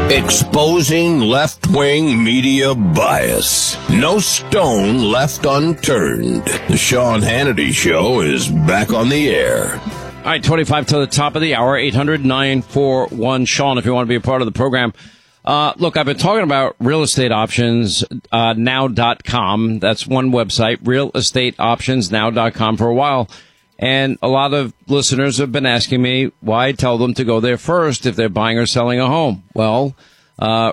Exposing left-wing media bias. No stone left unturned. The Sean Hannity Show is back on the air. All right, 25 to the top of the hour, 800-941-SEAN if you want to be a part of the program. Look, I've been talking about real estate options, now.com. That's one website, realestateoptionsnow.com for a while. And a lot of listeners have been asking me why I tell them to go there first if they're buying or selling a home. Well,